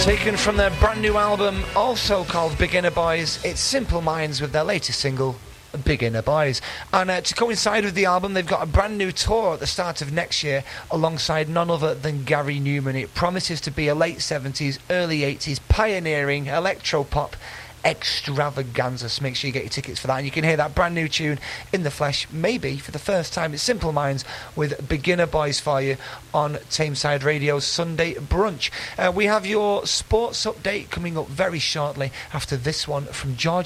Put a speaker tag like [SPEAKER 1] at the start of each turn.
[SPEAKER 1] Taken from their brand new album, also called Beginner Boys, it's Simple Minds with their latest single, Beginner Boys. And to coincide with the album, they've got a brand new tour at the start of next year alongside none other than Gary Newman. It promises to be a late 70s, early 80s pioneering electro-pop extravaganza, so make sure you get your tickets for that, and you can hear that brand new tune in the flesh, maybe for the first time. It's Simple Minds with Beginner Boys for you on Tameside Radio's Sunday Brunch. We have your sports update coming up very shortly after this one from George